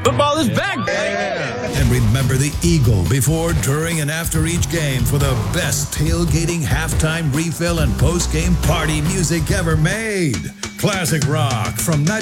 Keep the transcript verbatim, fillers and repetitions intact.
Football is back. And remember the Eagle before, during, and after each game for the best tailgating, halftime refill, and post-game party music ever made. Classic rock from